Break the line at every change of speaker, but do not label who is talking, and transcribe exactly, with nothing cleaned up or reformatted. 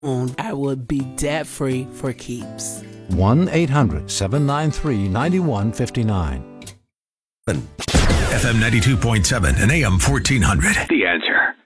I would be debt-free for keeps.
one eight hundred seven nine three nine one five nine.
F M ninety-two point seven and A M fourteen hundred. The Answer.